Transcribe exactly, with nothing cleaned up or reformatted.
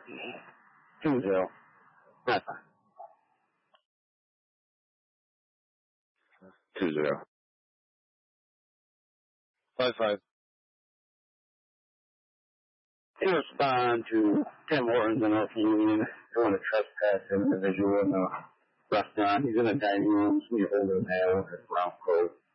Two zero. That's fine. Two zero. Five five. In respond to Tim Hortons in North Union doing a trespass individual in a restaurant. He's in a dining room, he's older male with a brown coat.